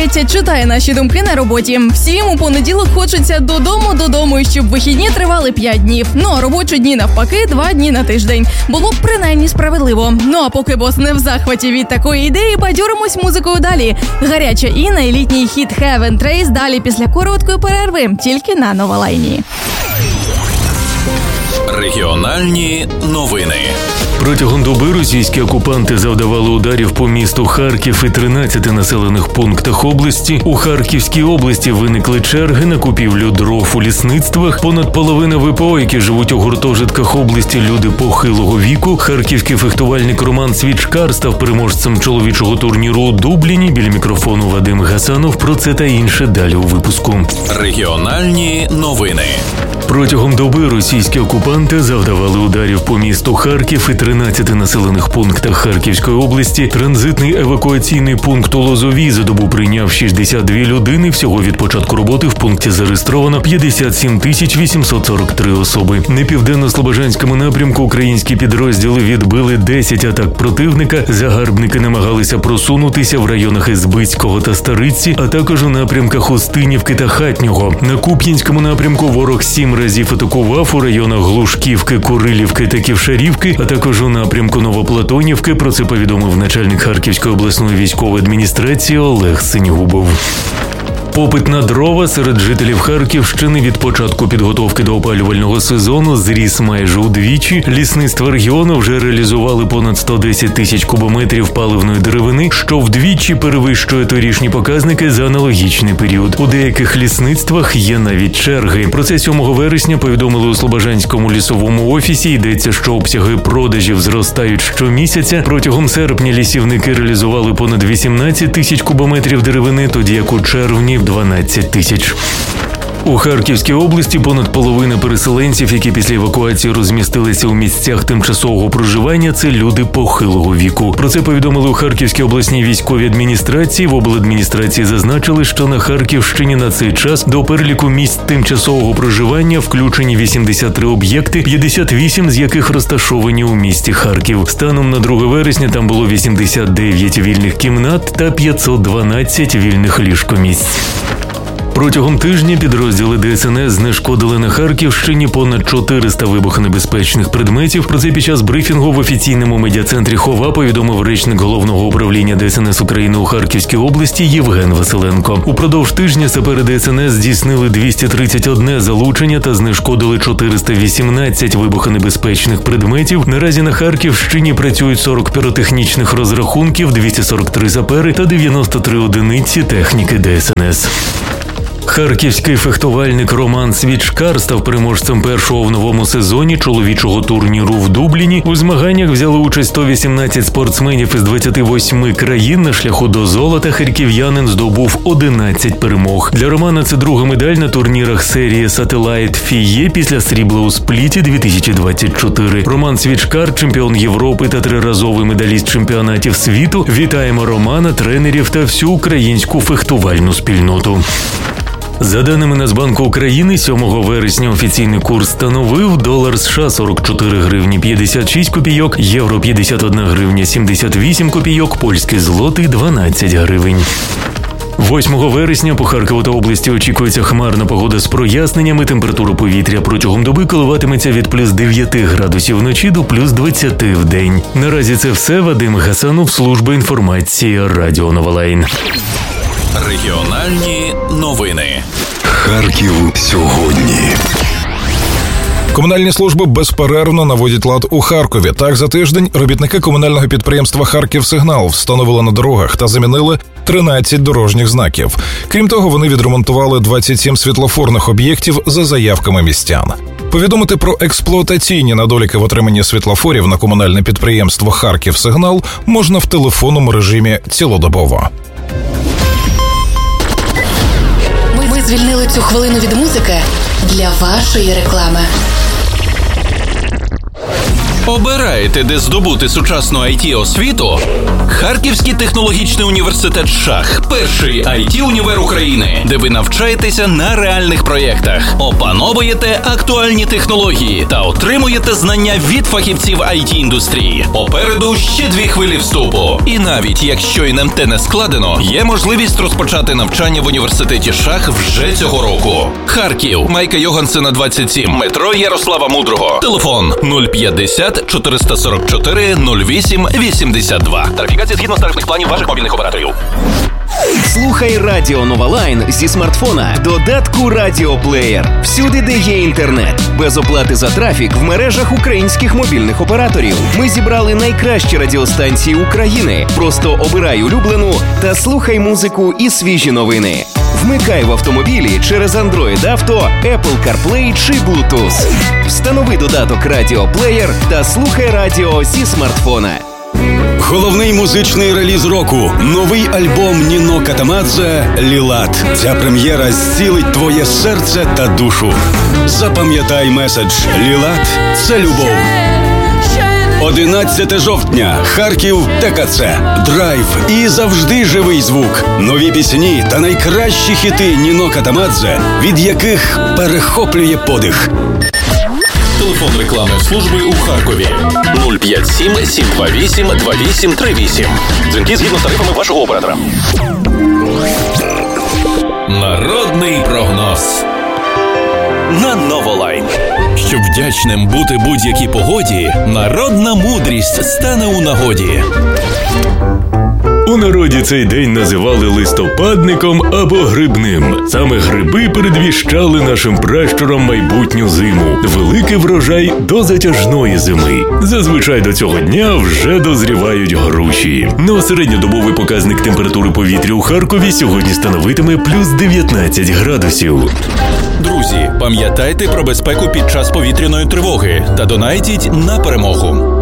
здається, читає наші думки на роботі. Всім у понеділок хочеться додому, і щоб вихідні тривали 5 днів. А робочі дні навпаки 2 дні на тиждень. Було б принаймні справедливо. А поки бос не в захваті від такої ідеї, бадьоримось музикою далі. Гаряча Інна і літній хіт Heaven Trace далі після короткої перерви, тільки на Новолайні. Регіональні новини. Протягом доби російські окупанти завдавали ударів по місту Харків і 13 населених пунктах області. У Харківській області виникли черги на купівлю дров у лісництвах. Понад половина ВПО, які живуть у гуртожитках області, люди похилого віку. Харківський фехтувальник Роман Свічкар став переможцем чоловічого турніру у Дубліні. Біля мікрофону Вадим Гасанов. Про це та інше далі у випуску. Регіональні новини. Протягом доби російські окупанти завдавали ударів по місту Харків і 13 населених пунктах Харківської області. Транзитний евакуаційний пункт у Лозовій за добу прийняв 62 людини. Всього від початку роботи в пункті зареєстровано 57 843 особи. На південно-слобожанському напрямку українські підрозділи відбили 10 атак противника. Загарбники намагалися просунутися в районах Ізбицького та Стариці, а також у напрямках Устинівки та Хатнього. На Куп'янському напрямку ворог 7 разів атакував у районах Глушківки, Курилівки та Ківшарівки, а також у напрямку Новоплатонівки. Про це повідомив начальник Харківської обласної військової адміністрації Олег Синьгубов. Попит на дрова серед жителів Харківщини від початку підготовки до опалювального сезону зріс майже удвічі. Лісництва регіону вже реалізували понад 110 тисяч кубометрів паливної деревини, що вдвічі перевищує торішні показники за аналогічний період. У деяких лісництвах є навіть черги. Про це 7 вересня повідомили у Слобожанському лісовому офісі. Йдеться, що обсяги продажів зростають щомісяця. Протягом серпня лісівники реалізували понад 18 тисяч кубометрів деревини, тоді як у червні 12 тисяч. У Харківській області понад половина переселенців, які після евакуації розмістилися у місцях тимчасового проживання, це люди похилого віку. Про це повідомили у Харківській обласній військовій адміністрації. В обладміністрації зазначили, що на Харківщині на цей час до переліку місць тимчасового проживання включені 83 об'єкти, 58 з яких розташовані у місті Харків. Станом на 2 вересня там було 89 вільних кімнат та 512 вільних ліжкомісць. Протягом тижня підрозділи ДСНС знешкодили на Харківщині понад 400 вибухонебезпечних предметів. Про це під час брифінгу в офіційному медіа-центрі ХОВА повідомив речник Головного управління ДСНС України у Харківській області Євген Василенко. Упродовж тижня сапери ДСНС здійснили 231 залучення та знешкодили 418 вибухонебезпечних предметів. Наразі на Харківщині працюють 40 піротехнічних розрахунків, 243 сапери та 93 одиниці техніки ДСНС. Харківський фехтувальник Роман Свічкар став переможцем першого в новому сезоні чоловічого турніру в Дубліні. У змаганнях взяли участь 118 спортсменів із 28 країн. На шляху до золота харків'янин здобув 11 перемог. Для Романа це друга медаль на турнірах серії Satellite FIE після срібла у Спліті 2024. Роман Свічкар – чемпіон Європи та триразовий медаліст чемпіонатів світу. Вітаємо Романа, тренерів та всю українську фехтувальну спільноту. За даними Нацбанку України, 7 вересня офіційний курс становив долар США 44 гривні 56 копійок, євро 51 гривня 78 копійок, польський злотий 12 гривень. 8 вересня по Харкову та області очікується хмарна погода з проясненнями. Температура повітря протягом доби коливатиметься від плюс 9 градусів вночі до плюс 20 в день. Наразі це все. Вадим Гасанов, служба інформації, Радіо Новолайн. Регіональні новини. Харків сьогодні. Комунальні служби безперервно наводять лад у Харкові. Так, за тиждень робітники комунального підприємства «Харківсигнал» встановили на дорогах та замінили 13 дорожніх знаків. Крім того, вони відремонтували 27 світлофорних об'єктів за заявками містян. Повідомити про експлуатаційні недоліки в отриманні світлофорів на комунальне підприємство «Харківсигнал» можна в телефонному режимі цілодобово. Ми звільнили цю хвилину від музики для вашої реклами. Обираєте, де здобути сучасну IT-освіту? Харківський технологічний університет ШАХ – перший IT-універ України, де ви навчаєтеся на реальних проєктах, опановуєте актуальні технології та отримуєте знання від фахівців IT-індустрії. Попереду ще 2 хвилі вступу. І навіть якщо НМТ не складено, є можливість розпочати навчання в університеті ШАХ вже цього року. Харків, Майка Йогансена, 27, метро Ярослава Мудрого. Телефон 050 444 08 82. Тарифікація згідно з тарифних планів ваших мобільних операторів. Слухай Радіо Нова Лайн зі смартфона. Додатку Радіоплеєр. Всюди, де є інтернет. Без оплати за трафік в мережах українських мобільних операторів. Ми зібрали найкращі радіостанції України. Просто обирай улюблену та слухай музику і свіжі новини. Вмикай в автомобілі через Android Auto, Apple CarPlay чи Bluetooth. Встанови додаток Радіоплеєр та слухай радіо зі смартфона. Головний музичний реліз року. Новий альбом Ніно Катамадзе «Лілат». Ця прем'єра зцілить твоє серце та душу. Запам'ятай меседж. «Лілат» – це любов. 11 жовтня. Харків, ТКЦ. Драйв і завжди живий звук. Нові пісні та найкращі хіти Ніно Катамадзе, від яких перехоплює подих. Телефон рекламної служби у Харкові 057 728 2838. Дзвінки згідно з тарифами вашого оператора. Народний прогноз на Новолайн. Щоб вдячним бути будь-якій погоді, народна мудрість стане у нагоді. У народі цей день називали листопадником або грибним. Саме гриби передвіщали нашим пращурам майбутню зиму. Великий врожай до затяжної зими. Зазвичай до цього дня вже дозрівають груші. Но середньодобовий показник температури повітря у Харкові сьогодні становитиме плюс 19 градусів. Друзі, пам'ятайте про безпеку під час повітряної тривоги та донайтіть на перемогу.